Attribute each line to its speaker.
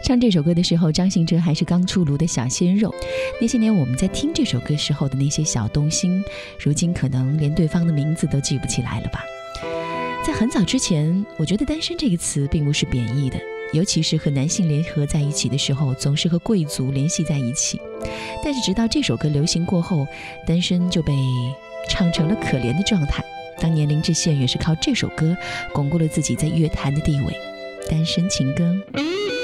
Speaker 1: 唱这首歌的时候，张信哲还是刚出炉的小鲜肉。那些年我们在听这首歌时候的那些小动心，如今可能连对方的名字都记不起来了吧。在很早之前，我觉得单身这个词并不是贬义的，尤其是和男性联合在一起的时候，总是和贵族联系在一起。但是直到这首歌流行过后，单身就被唱成了可怜的状态。当年林志炫也是靠这首歌巩固了自己在乐坛的地位。单身情歌。